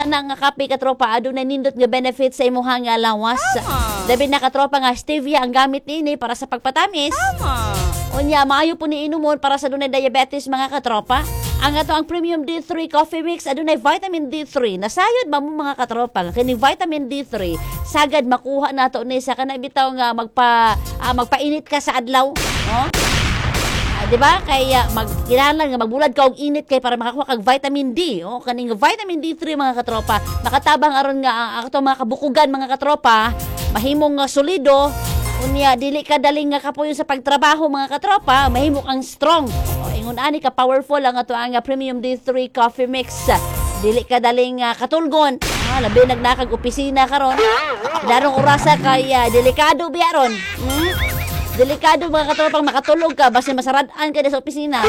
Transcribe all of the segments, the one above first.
na nga kape katropa adunay nindot nga benefits sa imong nga lawas. Labi na katropa nga stevia ang gamit nini para sa pagpatamis. Unya maayo po ni inumon para sa dunay diabetes mga katropa. Ang ato ang Premium D3 Coffee Mix adunay vitamin D3. Nasayod ba mo mga katropa kini vitamin D3 sagad makuha nato ni sa kana bitaw nga magpainit ka sa adlaw, no? Di ba? Kaya kinahanglan nga magbulad ka og init kay para makakuha kag vitamin D. Oh, kaning vitamin D3 mga katropa, makatabang aron nga ato mga kabukugan mga katropa, mahimong solido. Unya dili ka daling nga kapuyo sa pagtrabaho mga katropa, mahimo kang strong. O ingon ani ka powerful ang ato ang Premium D3 Coffee Mix. Dili ka daling katulgon. Labi nagnakag opisina karon. Darong orasa kay delikado biya ron. Delikado mga katropang makatulog ka basta masaradaan ka sa opisina.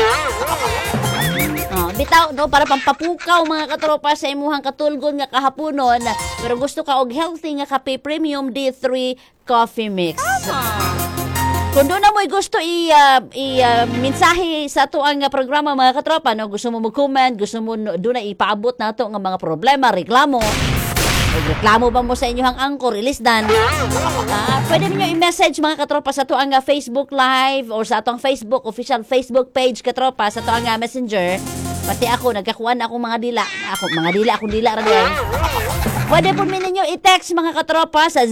Bitaw no para pampapukaw mga katropa sa imuhang katulgon nga kahaponon pero gusto ka og healthy nga kape Premium D3 Coffee Mix. Kung doon na mo'y gusto mensahe sa ato ang programa mga katropa, no? Gusto mo mag-comment, gusto mo doon na ipaabot na ito ng mga problema, reklamo. O reklamo ba mo sa inyong angkor, release dan. Pwede niyo i-message mga katropa sa ato ang Facebook Live or sa ato ang Facebook, official Facebook page katropa, sa ato ang Messenger. Pati ako, nagkakuan akong mga dila. Akong dila rin. Pwede po ninyo i-text mga katropa sa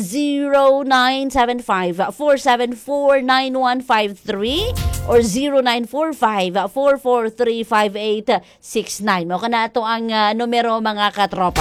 0975-474-9153 or 0945-443-5869. Mo ka na ito ang numero mga katropa.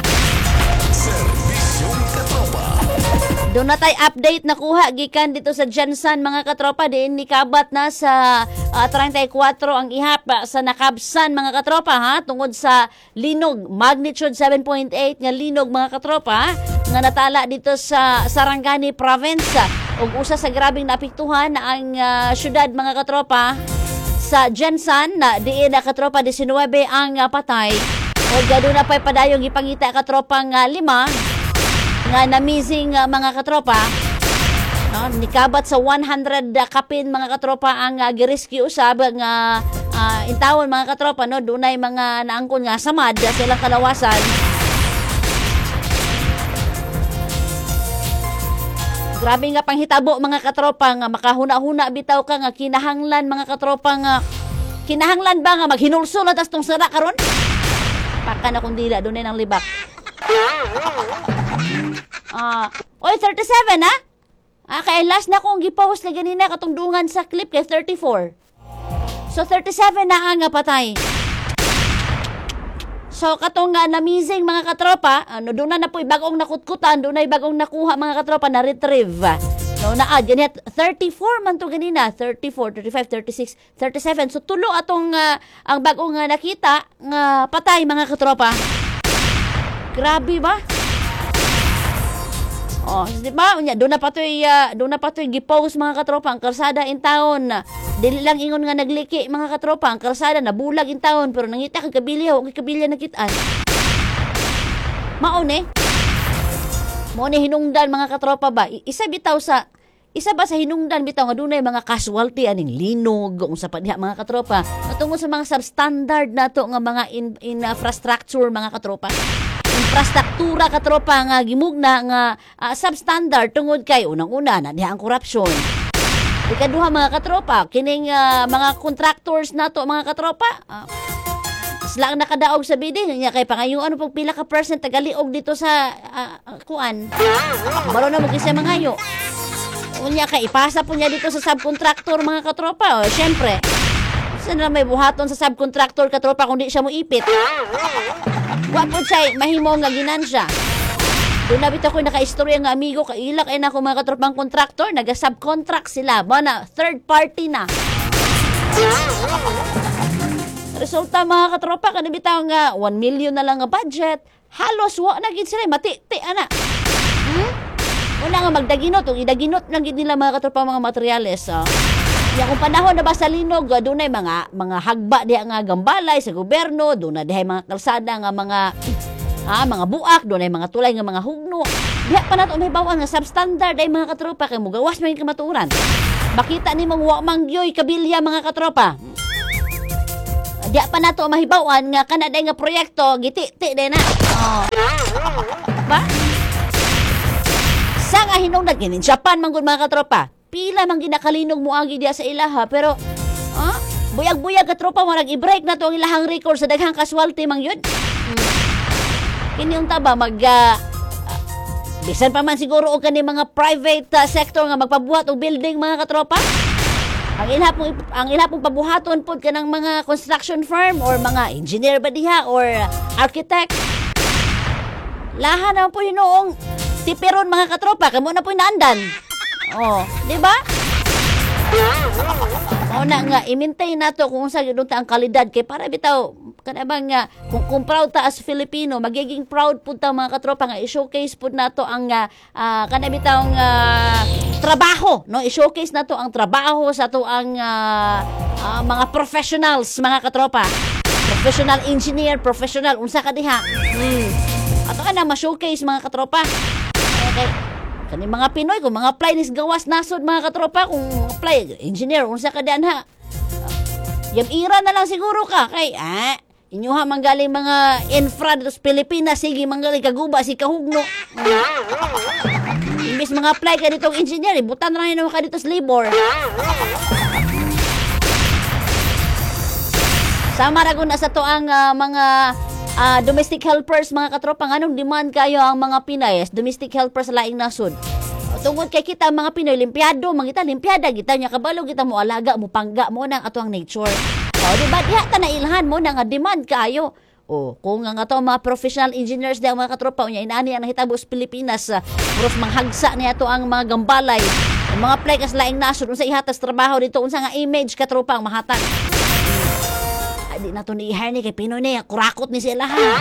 Doon na tayo update na kuha gikan dito sa Jensen mga katropa. Diin nikabat na sa 34 ang ihap sa nakabsan mga katropa ha tungod sa linog magnitude 7.8 nga linog mga katropa nga natala dito sa Sarangani province ug usa sa grabing naapektuhan ang syudad mga katropa sa Jensen na diin na katropa 19 ang patay ug gado na pay padayong ipangita katropa nga 5 nga na-missing mga katropa. No, nikabat sa 100 kapin mga katropa ang girescue usab nga intawon mga katropa no dunay mga naangkon nga samad sa ilang kalawasan. Grabe nga panghitabo mga katropa nga makahuna-huna bitaw ka nga kinahanglan mga katropa nga kinahanglan ba nga maghinulsol atas tong sara karon? Paka na kung dila dunay nang libak. Oy 37 ha? Kay last na kong gipost na ganina katong dungan sa clip kay 34. So 37 na ang patay. So katong na-missing mga katropa, doon na po'y bagong nakutkutan, doon na bagong nakuha mga katropa na retrieve. No, na-add ganit 34 man to ganina, 34, 35, 36, 37. So tulo atong ang bagong nakita nga patay mga katropa. Grabe ba? Di ba? Doon na patoy gipost mga katropa ang kalsada in town. Dili lang ingon nga nagliki mga katropa ang kalsada nabulag in town pero nangita kag kabilya o kabilya nakitaan. Mao ni hinungdan mga katropa ba? Isa ba sa hinungdan bitaw nga dunay mga casualty aning linog unsa pa diha mga katropa. Tungod sa mga substandard nato nga mga infrastructure mga katropa. Infrastruktura katropa nga gimugna nga substandard tungod kay unang-una na diha ang korupsyon. Ikaduha mga katropa, kining mga contractors nato mga katropa. Sila ang nakadaog sa bidding niya kay pangayo ano pag pila ka percent tagaliog dito sa kuan. Baro na mo kasi mangayo. Unya kay ipasa po niya dito sa subcontractor mga katropa. Syempre. Saan na may buhaton sa subcontractor katropa kung di siya mo ipit. Wapod siya, mahimo nga ginansya. Doon na bitaw ko naka-istorya nga amigo, kailak ay na ako mga katropang contractor, nag-subcontract sila. Bana, third party na. Resulta mga katropa, kanibitaw nga 1 million na lang nga budget. Halos wa na gid sila, mati-ti ana. Wala nga magdaginot, o idaginot lang gid nila mga katropa mga materyales. Kung panahon na ba sa linog, doon ay mga hagba diha nga gambalay sa gobyerno, doon na diha mga kalsada nga mga buak, doon ay mga tulay nga mga hugno. Diha pa nato may bawang nga substandard ay mga katropa kay mugawas man kamaturan. Makita ni mong wa mangyoy kabilya mga katropa. Di pa nato mahibawan nga kanaday nga proyekto giti-ti din na. Oh. Ba? Sa nga hinungdan kinin Japan man gud mga katropa. Pila man ginakalinog mo agi diya sa ilaha pero buyag-buyag ka tropa mo i-break na to ang ilahang record sa daghang casualty mang yun. Kini yung taba bisan pa man siguro og kani mga private sector nga magpabuhat og building mga katropa. Ang ila pong pabuhaton pod kanang mga construction firm or mga engineer ba diha or architect. Laha na po noong tipiron mga katropa kamo na po naandan. Oh, di ba? Mao na nga i-maintain nato kung sa gyud ang kalidad kay para bitaw kanabang nga kung proud ta as Filipino magiging proud pud ta mga katropa nga i-showcase pud nato ang kanabitaw trabaho no i-showcase nato ang trabaho sa ato ang mga professionals mga katropa, professional engineer, professional unsa ka diha. Ato ka na ma-showcase mga katropa. Okay. Kani mga Pinoy kung mga apply nis gawas nasod mga katropa kung apply engineer unsa ka diyan ha. Ira na lang siguro ka kay inyuha manggaling mga infra dito sa Pilipinas sige manggaling kaguba si kahugno. Imbis mga apply ka ditong engineer ibutan ra naman ka dito sa labor. Sama ra na sa to ang mga domestic helpers mga katropa nganong demand kayo ang mga Pinay domestic helpers sa laing nasod. Tungod kay kita mga Pinoy limpyado mangita limpyada kita nya kabalo kita mo alaga mo pangga mo nang ato ang nature. Di ba diha ta nailhan mo nang demand kayo. Kung nga ato mga professional engineers diha mga katropa unya inaani ang hitabo sa Pilipinas puros manghagsa niya ato ang mga gambalay. Ang mga play kas laing nasod unsa ihatas trabaho dito unsa nga image katropa ang mahatag. Di na to ni i-hire ni kay Pinoy niya. Kurakot ni sila ha.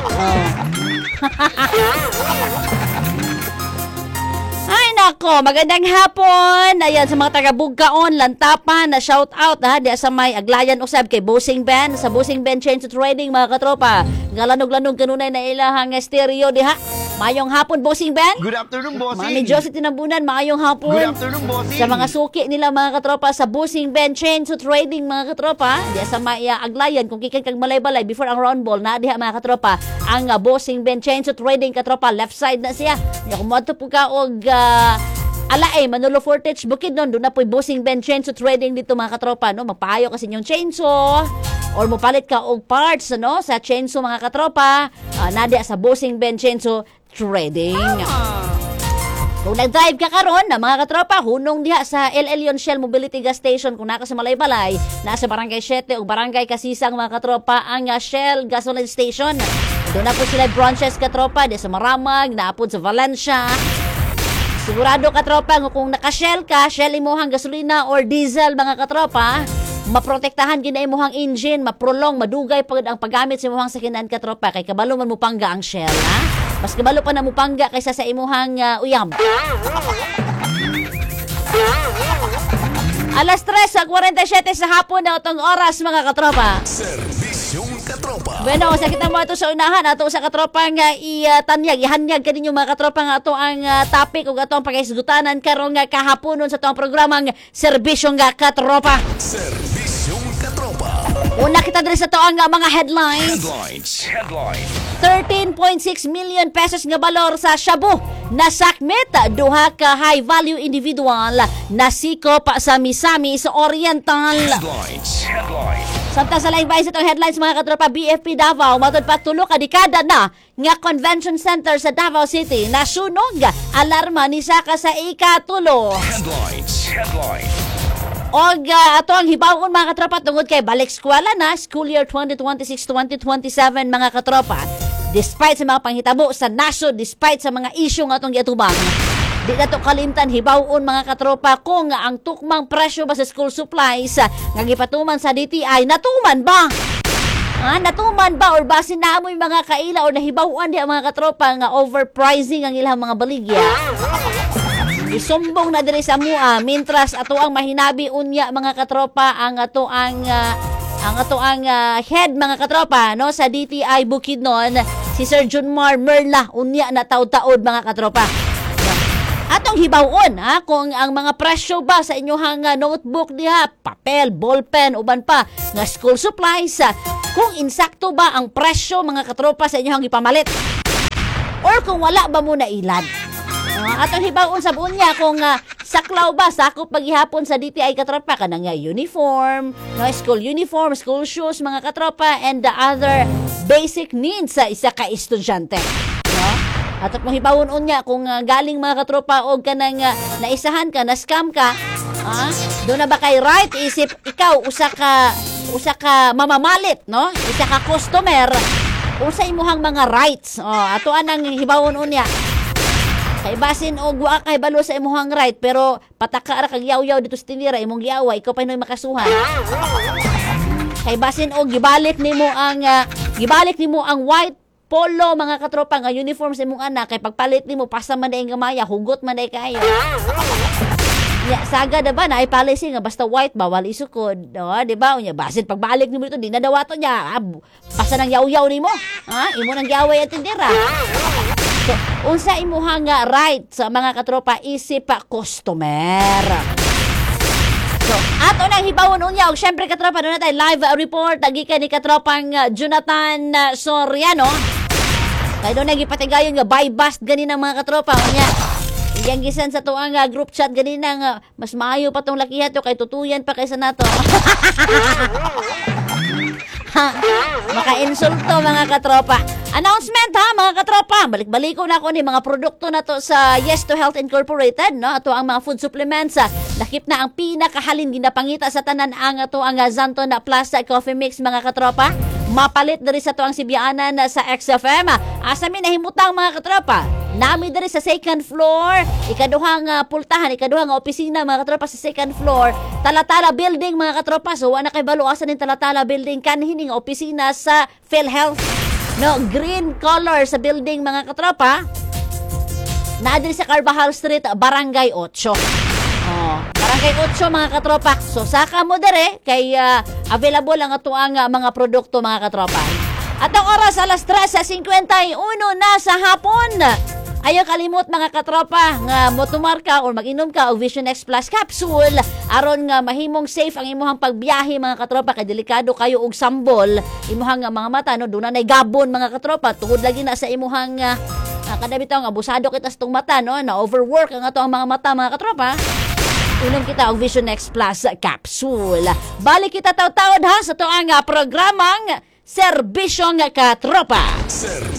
Ay nako, magandang hapon. Ayan sa mga taga-Bugkaon, Lantapan, na shout out ha. Di sa may Aglayan usab kay Bossing Ben. Sa Bossing Ben Chain to Trading mga katropa. Galanog-lanog kanunay na ilahang stereo di ha. Mayong hapon, Bossing Ben. Good afternoon, Bossing. Mami Josie Tinambunan, mayong hapon. Good afternoon, Bossing. Sa mga suki nila, mga katropa, sa Bossing Ben Chain to Trading, mga katropa, diya sa Maya Aglayan, kung kikan kag malay-balay, before ang round ball, na diha, mga katropa, ang Bossing Ben Chain to Trading, katropa, left side na siya. Diya, kung mo po ka, og Alae, Manolo Fortich, bukid nun, doon na po'y Bossing Ben Chainsaw Trading dito mga katropa, no? Magpaayo kasi yung chainsaw, or mupalit ka og parts, no? Sa chainsaw mga katropa, nadia sa Bossing Ben Chainsaw Trading. Kung nag-drive ka karon na mga katropa, hunong diha sa El Elyon Shell Mobility Gas Station kung naka sa Malay-Balay, nasa Barangay 7 o Barangay Kasisang mga katropa ang Shell Gasoline Station. Doon na po sila branches katropa, di sa Maramag, naapod sa Valencia. Sigurado katropa kung naka-Shell ka, Shell imuhang gasolina or diesel mga katropa, maprotektahan gina imuhang engine, maprolong, madugay pagod ang paggamit sa imuhang sakinan katropa kay kabalo man mo pangga ang Shell ha. Mas kabalo pa na mo pangga kaysa sa imuhang uyam. Alas 3:47 sa hapon na itong oras mga katropa. Serbisyong katropa. Bueno, sa kita mo ito sa unahan, ato sa katropa nga ihanyag ka ninyo mga katropa nga ato ang topic o ato ang pag-isgutanan karong nga kahaponon sa itong programang Serbisyong Katropa. Serbisyong katropa. Una kita diri sa ito ang mga headlines. Headlines. 13.6 million pesos nga balor sa shabu nasakmit duha ka high value individual nasikop sa Misamis Oriental. Headlines. Samtang sa laing bahay sa itong headlines mga katropa, BFP Davao matod pa tulo ka dekada na nga convention center sa Davao City nasunog alarma ni saka sa ikatulo. Headlines. Og ato ang hibawon mga katropa tungod kay balik eskwela na school year 2026-2027 mga katropa. Despite sa mga panghitabo sa nasod, despite sa mga issue nga atong giatubang, di na to kalimtan hibawon mga katropa kung ang tukmang presyo ba sa school supplies nga gipatuman sa DTI natuman ba? Natuman ba or basin na mo yung mga kaila or nahibawan di ang mga katropa nga overpricing ang ilang mga baligya? Isumbong na diri sa mua mintras ato ang mahinabi unya mga katropa ang ato ang head mga katropa no sa DTI Bukidnon si Sir Junmar Merla unya na taud-taod mga katropa. Atong hibawon ha kung ang mga presyo ba sa inyohang notebook diha, papel, ballpen, uban pa nga school supplies, kung insakto ba ang presyo mga katropa sa inyohang ipamalit or kung wala ba mo na ilan. Atong hibawon sa bunya kung saklaw ba sakop paghihapon sa DTI katropa kanang uniform, no, school uniform, school shoes mga katropa, and the other basic needs sa isa ka estudyante. No? At mahibawon unya kung galing mga katropa og kanang naisahan ka, na-scam ka, doon na ba kay right isip ikaw usa ka mamamalit, no? Isa ka customer, usa imuhang mga rights. Ato anang hibawon unya. Kay basin og wa kay balo sa imuhang right pero pataka ra kag yaw-yaw dito sa tinira imong giawa, ikaw pa noy makasuhan. Kay basin og gibalik nimo ang white polo mga katropa nga uniform sa imong anak, kay pagpalit nimo pasa man day gamaya, hugot man day kayo. Ya, saga na ba na ay policy nga basta white bawal isukod, di ba? Unya basin pagbalik nimo dito di na dawato niya, pasa nang yaw-yaw nimo. Imo nang giaway at tindera. So, unsa imuhang right sa mga katropa isip pa customer. So, ato nang hibawon unya og syempre katropa doon na tayo live report gikan ni katropang Jonathan Soriano. Kay doon nagipatigayon nga buy bust ganina mga katropa unya. Iyang gisan sa tuang group chat ganina nga mas maayo pa tong lakiha to kay tutuyan pa kaysa nato. Maka-insulto mga katropa. Announcement ha mga katropa. Balik-baliko na ako ni mga produkto na to sa Yes to Health Incorporated, no? Ato ang mga food supplements. Lakip na ang pinakahalin ginapangita sa tanan ang ato ang Zanton Plus Coffee Mix mga katropa. Mapalit diri sa tuang sibyaanan sa XFM. Asa mi nahimutang mga katropa. Nami diri sa second floor, ikaduhang pultahan, ikaduhang opisina mga katropa sa second floor. Talatala building mga katropa. So wala kay balo asa ning Talatala building kanhining opisina sa PhilHealth. No, green color sa building mga katropa. Naadiri sa Carvajal Street, Barangay 8. Barangay 8 mga katropa. So saka mo dire kay available ang atuang mga produkto mga katropa. At ang oras alas 3:51 na sa hapon. Ayaw kalimot mga katropa nga motumar ka o mag-inom ka og Vision X Plus capsule aron nga mahimong safe ang imuhang pagbiyahe mga katropa, kay delikado kayo og sambol imuhang mga mata, no, doon na gabon mga katropa tungod lagi na sa imuhang kada bitaw nga abusado kita sa tong mata, no, na overwork ang ato ang mga mata mga katropa. Unom kita og Vision X Plus capsule. Balik kita taw-tawad ha sa tuang programang Serbisyong Katropa.